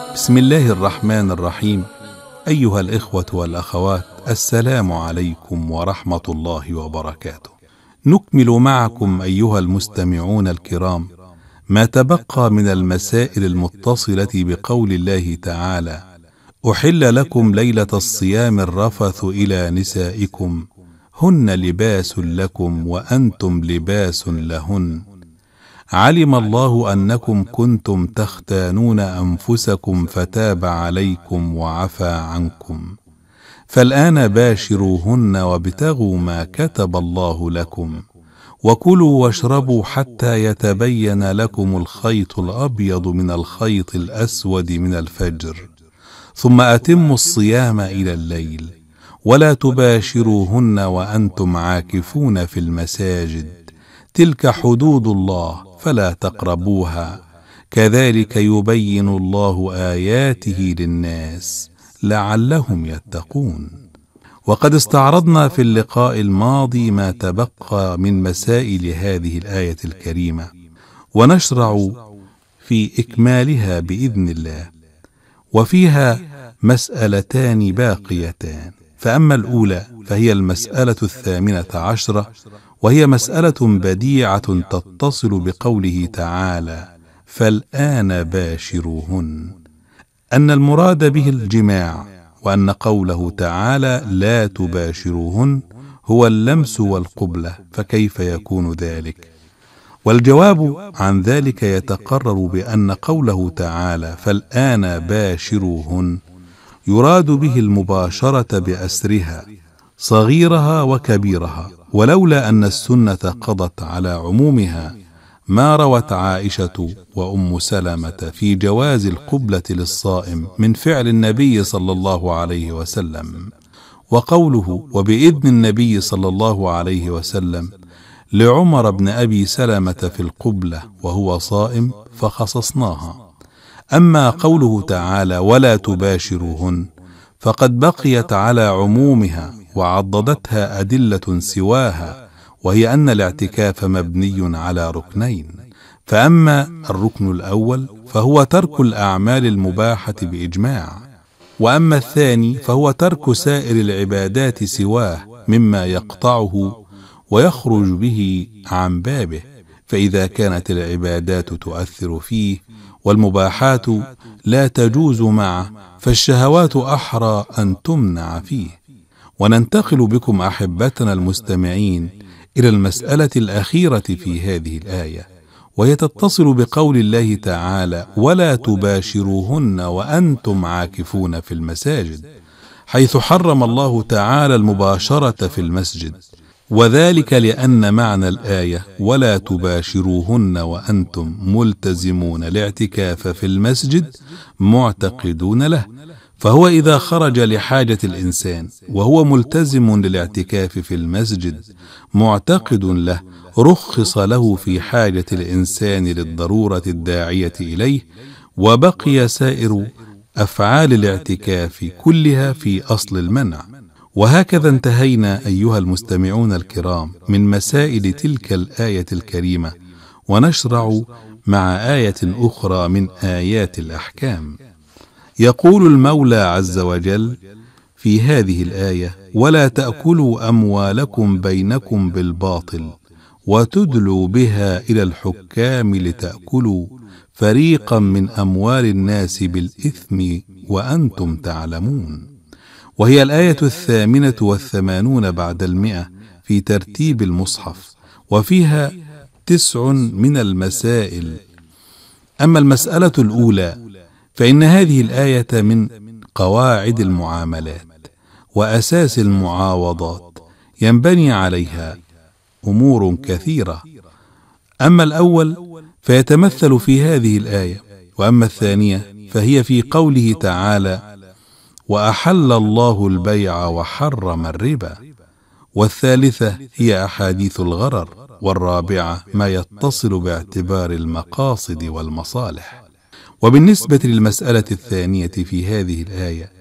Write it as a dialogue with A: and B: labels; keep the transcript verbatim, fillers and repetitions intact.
A: بسم الله الرحمن الرحيم. أيها الإخوة والأخوات، السلام عليكم ورحمة الله وبركاته. نكمل معكم أيها المستمعون الكرام ما تبقى من المسائل المتصلة بقول الله تعالى: أحل لكم ليلة الصيام الرفث إلى نسائكم هن لباس لكم وأنتم لباس لهن، علم الله أنكم كنتم تختانون أنفسكم فتاب عليكم وعفى عنكم، فالآن باشروهن وابتغوا ما كتب الله لكم، وكلوا واشربوا حتى يتبين لكم الخيط الأبيض من الخيط الأسود من الفجر، ثم أتموا الصيام إلى الليل، ولا تباشروهن وأنتم عاكفون في المساجد، تلك حدود الله فلا تقربوها، كذلك يبين الله آياته للناس لعلهم يتقون. وقد استعرضنا في اللقاء الماضي ما تبقى من مسائل هذه الآية الكريمة، ونشرع في إكمالها بإذن الله، وفيها مسألتان باقيتان. فأما الأولى فهي المسألة الثامنة عشرة، وهي مسألة بديعة تتصل بقوله تعالى: فالآن باشروهن، أن المراد به الجماع، وأن قوله تعالى لا تباشروهن هو اللمس والقبلة، فكيف يكون ذلك؟ والجواب عن ذلك يتقرر بأن قوله تعالى فالآن باشروهن يراد به المباشرة بأسرها، صغيرها وكبيرها، ولولا أن السنة قضت على عمومها ما روت عائشة وأم سلمة في جواز القبلة للصائم من فعل النبي صلى الله عليه وسلم، وقوله وبإذن النبي صلى الله عليه وسلم لعمر بن أبي سلمة في القبلة وهو صائم فخصصناها. أما قوله تعالى ولا تباشروهن فقد بقيت على عمومها وعضدتها أدلة سواها، وهي أن الاعتكاف مبني على ركنين، فأما الركن الأول فهو ترك الأعمال المباحة بإجماع، وأما الثاني فهو ترك سائر العبادات سواه مما يقطعه ويخرج به عن بابه، فإذا كانت العبادات تؤثر فيه والمباحات لا تجوز معه فالشهوات أحرى أن تمنع فيه. وننتقل بكم أحبتنا المستمعين إلى المسألة الأخيرة في هذه الآية، وهي تتصل بقول الله تعالى ولا تباشروهن وأنتم عاكفون في المساجد، حيث حرم الله تعالى المباشرة في المسجد، وذلك لأن معنى الآية ولا تباشروهن وأنتم ملتزمون الاعتكاف في المسجد معتقدون له، فهو إذا خرج لحاجة الإنسان وهو ملتزم للاعتكاف في المسجد معتقد له رخص له في حاجة الإنسان للضرورة الداعية إليه، وبقي سائر أفعال الاعتكاف كلها في أصل المنع. وهكذا انتهينا أيها المستمعون الكرام من مسائل تلك الآية الكريمة، ونشرع مع آية أخرى من آيات الأحكام. يقول المولى عز وجل في هذه الآية ولا تأكلوا أموالكم بينكم بالباطل وتدلوا بها إلى الحكام لتأكلوا فريقا من أموال الناس بالإثم وأنتم تعلمون، وهي الآية الثامنة والثمانون بعد المئة في ترتيب المصحف، وفيها تسع من المسائل. أما المسألة الأولى فإن هذه الآية من قواعد المعاملات وأساس المعاوضات، ينبني عليها أمور كثيرة. أما الأول فيتمثل في هذه الآية، وأما الثانية فهي في قوله تعالى وأحل الله البيع وحرم الربا، والثالثة هي أحاديث الغرر، والرابعة ما يتصل باعتبار المقاصد والمصالح. وبالنسبة للمسألة الثانية في هذه الآية